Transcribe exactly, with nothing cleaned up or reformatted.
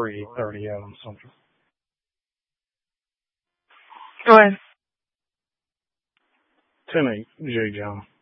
three thirty a.m. Central. Go ahead. ten eight, J. John.